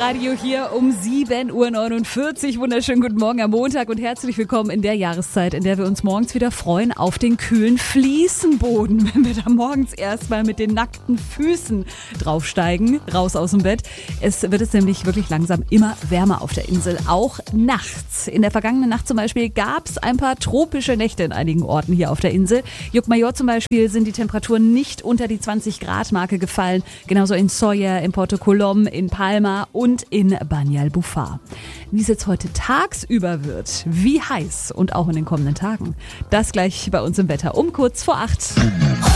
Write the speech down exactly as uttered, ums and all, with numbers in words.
Radio hier um sieben Uhr neunundvierzig. Wunderschönen guten Morgen am Montag und herzlich willkommen in der Jahreszeit, in der wir uns morgens wieder freuen auf den kühlen Fliesenboden. Wenn wir da morgens erstmal mit den nackten Füßen draufsteigen, raus aus dem Bett. Es wird es nämlich wirklich langsam immer wärmer auf der Insel, auch nachts. In der vergangenen Nacht zum Beispiel gab es ein paar tropische Nächte in einigen Orten hier auf der Insel. Juckmajor zum Beispiel sind die Temperaturen nicht unter die zwanzig Grad Marke gefallen. Genauso in Sóller, in Porto Colom, in Palma und in Banyalbufar. Wie es jetzt heute tagsüber wird, wie heiß und auch in den kommenden Tagen, das gleich bei uns im Wetter um kurz vor acht.